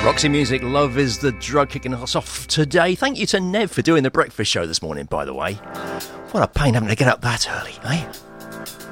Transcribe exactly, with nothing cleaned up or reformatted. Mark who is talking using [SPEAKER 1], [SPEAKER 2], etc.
[SPEAKER 1] Roxy Music, Love is the Drug, kicking us off today. Thank you to Nev for doing the breakfast show this morning, by the way. What a pain having to get up that early, eh?